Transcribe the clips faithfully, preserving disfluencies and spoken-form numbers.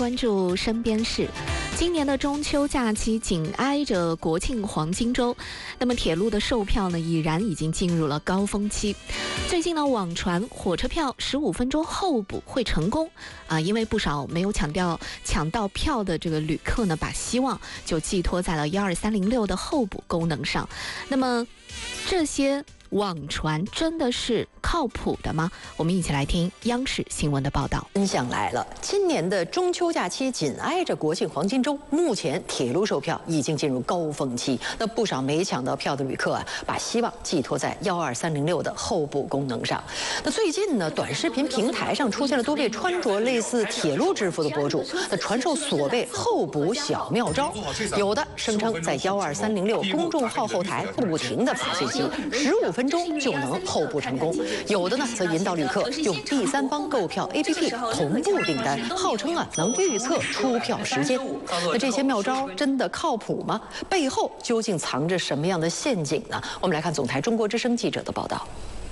关注身边事。今年的中秋假期紧挨着国庆黄金周，那么铁路的售票呢，已然已经进入了高峰期。最近呢，网传火车票十五分钟候补会成功啊，因为不少没有抢掉抢到票的这个旅客呢，把希望就寄托在了一二三零六的候补功能上。那么这些网传真的是靠谱的吗？我们一起来听央视新闻的报道。 真相来了，今年的中秋假期紧挨着国庆黄金周，目前铁路售票已经进入高峰期。那不少没抢到票的旅客啊，把希望寄托在一二三零六的候补功能上。那最近呢，短视频平台上出现了多位穿着类似铁路制服的博主，那传授所谓候补小妙招，有的声称在一二三零六公众号后台不停的发信息，十五分钟就能候补成功。有的呢，则引导旅客用第三方购票 A P P 同步订单，号称啊能预测出票时间。那这些妙招真的靠谱吗？背后究竟藏着什么样的陷阱呢？我们来看总台中国之声记者的报道。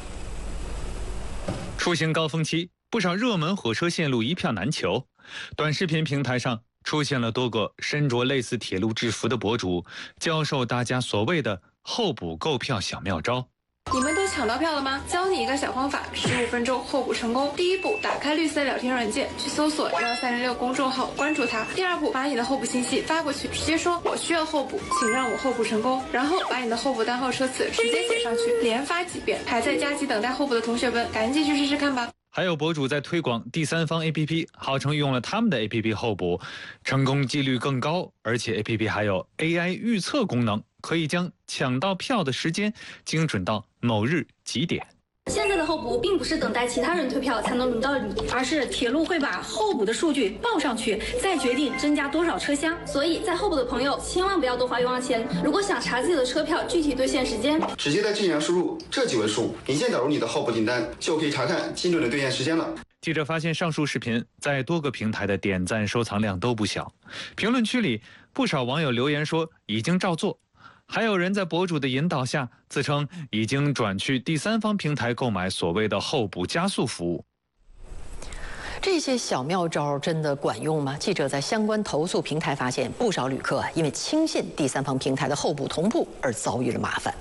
出行高峰期，不少热门火车线路一票难求。短视频平台上出现了多个身着类似铁路制服的博主，教授大家所谓的候补购票小妙招。 你们都抢到票了吗？教你一个小方法，十五分钟候补成功。第一步，打开绿色聊天软件，去搜索一二三零六公众号，关注它。第二步，把你的候补信息发过去，直接说我需要候补，请让我候补成功。然后把你的候补单号车次直接写上去，连发几遍。还在加急等待候补的同学们，赶紧去试试看吧。 还有博主在推广第三方 A P P， 号称用了他们的 A P P 候补，成功几率更高，而且 A P P 还有 A I 预测功能，可以将抢到票的时间精准到某日几点。 现在的候补并不是等待其他人退票才能轮到你，而是铁路会把候补的数据报上去，再决定增加多少车厢。所以在候补的朋友千万不要多花冤枉钱。如果想查自己的车票具体兑现时间， 直接在机器上输入这几位数，一键导入你的候补订单，就可以查看精准的兑现时间了。 记者发现，上述视频在多个平台的点赞收藏量都不小，评论区里不少网友留言说已经照做。还有人在博主的引导下，自称已经转去第三方平台购买所谓的候补加速服务。 这些小妙招真的管用吗？记者在相关投诉平台发现，不少旅客因为轻信第三方平台的候补同步而遭遇了麻烦。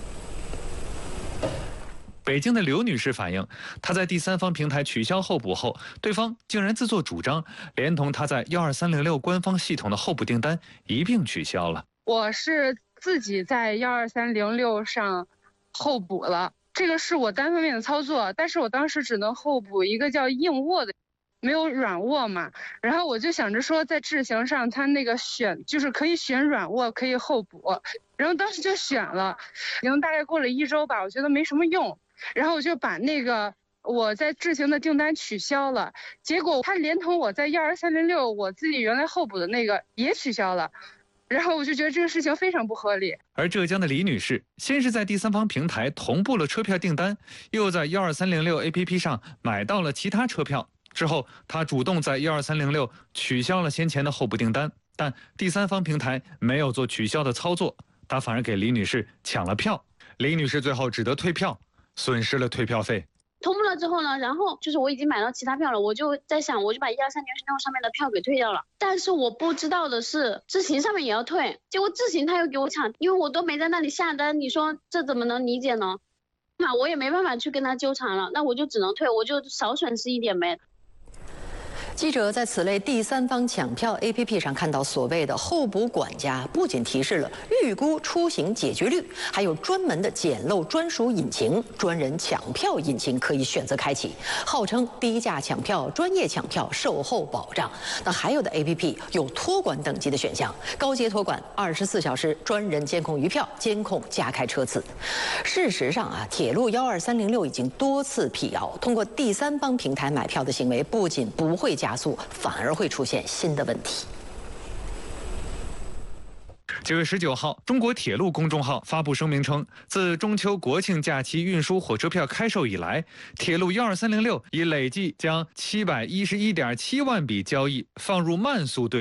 北京的刘女士反映，她在第三方平台取消候补后，对方竟然自作主张，连同她在一二三零六官方系统的候补订单一并取消了。 我是自己在一二三零六上候补了，这个是我单方面的操作，但是我当时只能候补一个叫硬卧的，没有软卧嘛。然后我就想着说，在智行上它那个选就是可以选软卧，可以候补，然后当时就选了，已经大概过了一周吧，我觉得没什么用，然后我就把那个我在智行的订单取消了，结果它连同我在一二三零六我自己原来候补的那个也取消了。然后我就觉得这个事情非常不合理。 而浙江的李女士，先是在第三方平台同步了车票订单，又在一二三零六 A P P 上买到了其他车票。之后，她主动在一二三零六取消了先前的候补订单，但第三方平台没有做取消的操作，她反而给李女士抢了票。李女士最后只得退票，损失了退票费。 同步了之后呢，然后就是我已经买到其他票了，我就在想，我就把一二三零六上面的票给退掉了。但是我不知道的是，智行上面也要退，结果智行他又给我抢，因为我都没在那里下单，你说这怎么能理解呢？那我也没办法去跟他纠缠了，那我就只能退，我就少损失一点呗。 记者在此类第三方抢票 A P P 上看到所谓的候补管家，不仅提示了预估出行解决率，还有专门的捡漏专属引擎、专人抢票引擎可以选择开启，号称低价抢票、专业抢票、售后保障。那还有的 A P P 有托管等级的选项，高阶托管二十四小时专人监控余票，监控加开车次。事实上啊，铁路一二三零六已经多次辟谣，通过第三方平台买票的行为不仅不会加速，反而会出现新的问题。 九月十九号，中国铁路公众号发布声明称，自中秋国庆假期运输火车票开售以来，铁路一二三零六已累计将七百一十一点七万笔交易放入慢速队列，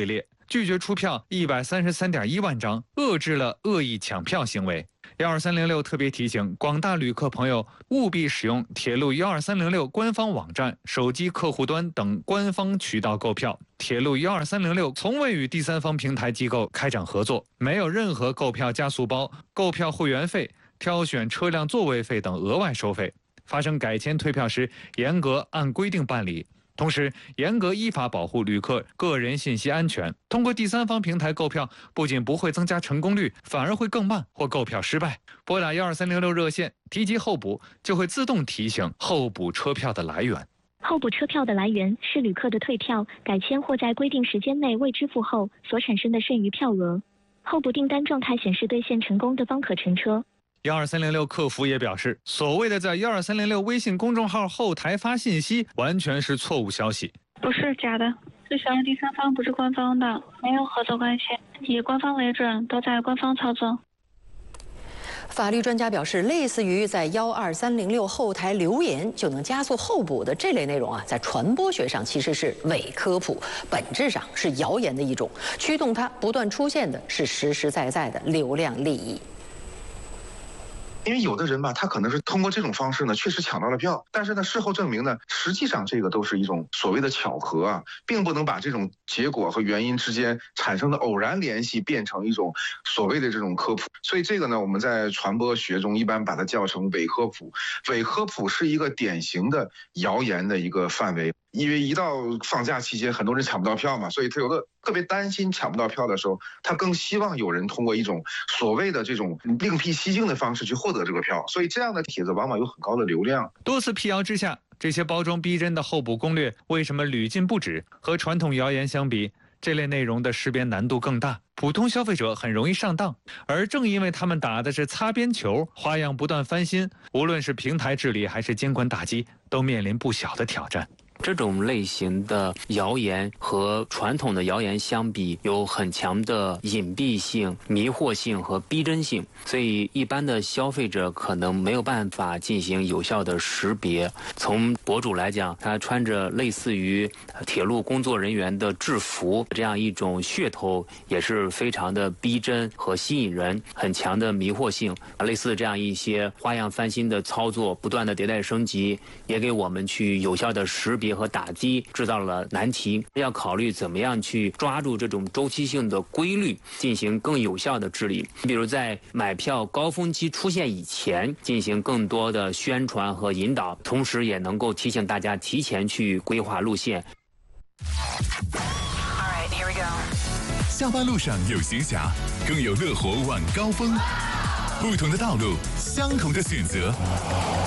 拒绝出票一百三十三点一万张，遏制了恶意抢票行为。一二三零六特别提醒广大旅客朋友，务必使用铁路一二三零六官方网站、手机客户端等官方渠道购票。铁路一二三零六从未与第三方平台机构开展合作，没有任何购票加速包、购票会员费、挑选车辆座位费等额外收费。发生改签退票时，严格按规定办理。同时，严格依法保护旅客个人信息安全。通过第三方平台购票，不仅不会增加成功率，反而会更慢或购票失败。拨打一二三零六热线，提及候补，就会自动提醒候补车票的来源。 候补车票的来源是旅客的退票、改签或在规定时间内未支付后所产生的剩余票额。候补订单状态显示兑现成功的方可乘车。 一二三零六客服也表示，所谓的在一二三零六微信公众号后台发信息，完全是错误消息， 不是假的。这小第三方不是官方的，没有合作关系，以官方为准，都在官方操作。 法律专家表示，类似于在幺二三零六后台留言就能加速候补的这类内容啊，在传播学上其实是伪科普，本质上是谣言的一种，驱动它不断出现的是实实在在的流量利益。 因为有的人吧，他可能是通过这种方式呢，确实抢到了票，但是呢，事后证明呢，实际上这个都是一种所谓的巧合啊，并不能把这种结果和原因之间产生的偶然联系变成一种所谓的这种科普。所以这个呢，我们在传播学中一般把它叫成伪科普。伪科普是一个典型的谣言的一个范围。因为一到放假期间，很多人抢不到票嘛，所以他有的特别担心抢不到票的时候，他更希望有人通过一种所谓的这种另辟蹊径的方式去获得这个票，所以这样的帖子往往有很高的流量。 多次辟谣之下，这些包装逼真的候补攻略为什么屡禁不止？和传统谣言相比，这类内容的识别难度更大，普通消费者很容易上当。而正因为他们打的是擦边球，花样不断翻新，无论是平台治理还是监管打击，都面临不小的挑战。 这种类型的谣言和传统的谣言相比，有很强的隐蔽性、迷惑性和逼真性，所以一般的消费者可能没有办法进行有效的识别。从博主来讲，他穿着类似于铁路工作人员的制服，这样一种噱头也是非常的逼真和吸引人，很强的迷惑性。类似这样一些花样翻新的操作，不断的迭代升级，也给我们去有效的识别和打击制造了难题，要考虑怎么样去抓住这种周期性的规律，进行更有效的治理。比如在买票高峰期出现以前，进行更多的宣传和引导，同时也能够提醒大家提前去规划路线。 Alright, here we go. 下班路上有闲暇，更有乐活晚高峰。不同的道路，相同的选择。